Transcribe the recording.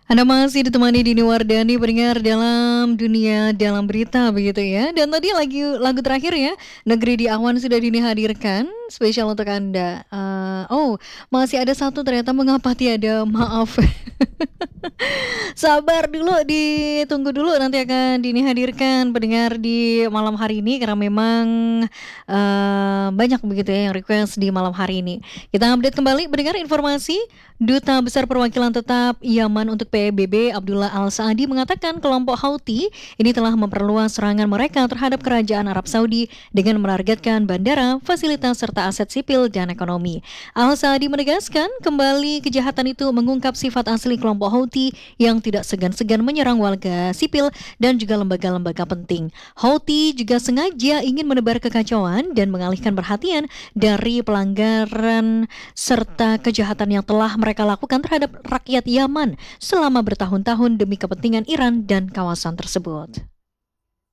Anda masih ditemani Dini Wardani pendengar dalam dunia dalam berita begitu ya. Dan tadi lagu terakhir ya, Negeri di Awan sudah Dini hadirkan spesial untuk Anda. Masih ada satu ternyata mengapa tiada maaf. Sabar dulu, ditunggu dulu nanti akan Dini hadirkan pendengar di malam hari ini karena memang banyak begitu ya yang request di malam hari ini. Kita update kembali pendengar informasi. Duta Besar Perwakilan Tetap Yaman untuk PBB Abdullah Al-Saadi mengatakan kelompok Houthi ini telah memperluas serangan mereka terhadap kerajaan Arab Saudi dengan menargetkan bandara, fasilitas serta aset sipil dan ekonomi. Al-Saadi menegaskan kembali kejahatan itu mengungkap sifat asli kelompok Houthi yang tidak segan-segan menyerang warga sipil dan juga lembaga-lembaga penting. Houthi juga sengaja ingin menebar kekacauan dan mengalihkan perhatian dari pelanggaran serta kejahatan yang telah mereka lakukan terhadap rakyat Yaman selama bertahun-tahun demi kepentingan Iran dan kawasan tersebut.